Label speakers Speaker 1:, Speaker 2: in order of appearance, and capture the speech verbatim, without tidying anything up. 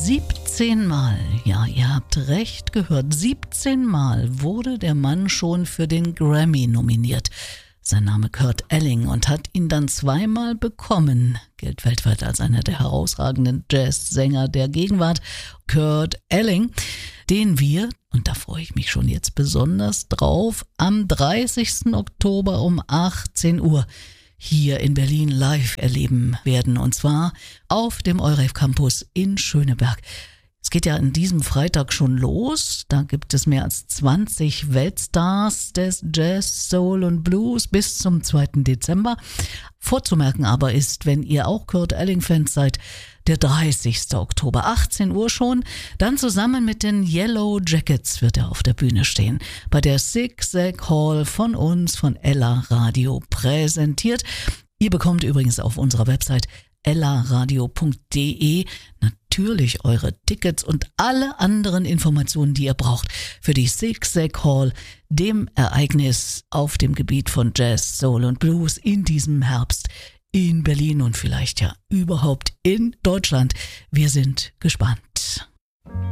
Speaker 1: siebzehn Mal, ja, ihr habt recht gehört, siebzehn Mal wurde der Mann schon für den Grammy nominiert. Sein Name Kurt Elling und hat ihn dann zweimal bekommen. Gilt weltweit als einer der herausragenden Jazzsänger der Gegenwart. Kurt Elling, den wir, und da freue ich mich schon jetzt besonders drauf, am dreißigsten Oktober um achtzehn Uhr hier in Berlin live erleben werden. Und zwar auf dem EUREF Campus in Schöneberg. Es geht ja an diesem Freitag schon los. Da gibt es mehr als zwanzig Weltstars des Jazz, Soul und Blues bis zum zweiten Dezember. Vorzumerken aber ist, wenn ihr auch Kurt Elling-Fans seid, der dreißigsten Oktober, achtzehn Uhr schon, dann zusammen mit den Yellow Jackets wird er auf der Bühne stehen. Bei der Zig-Zag Hall von uns, von Ella Radio präsentiert. Ihr bekommt übrigens auf unserer Website ella radio punkt de natürlich eure Tickets und alle anderen Informationen, die ihr braucht für die Zig-Zag Hall, dem Ereignis auf dem Gebiet von Jazz, Soul und Blues in diesem Herbst in Berlin und vielleicht ja überhaupt in Deutschland. Wir sind gespannt.